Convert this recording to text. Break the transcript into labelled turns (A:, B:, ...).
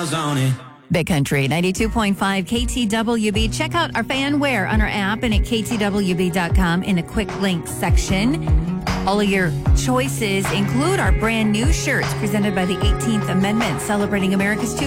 A: miles on it.
B: Big Country 92.5 KTWB. Check out our fan wear on our app and at ktwb.com in a quick links section. All of your choices include our brand new shirts presented by the 18th Amendment, celebrating America's two